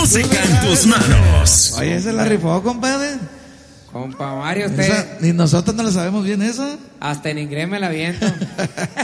música en tus manos. Oye, ¿se la rifó, compadre? Compa Mario, usted Esa, ni nosotros no la sabemos bien esa. hasta en inglés me la aviento.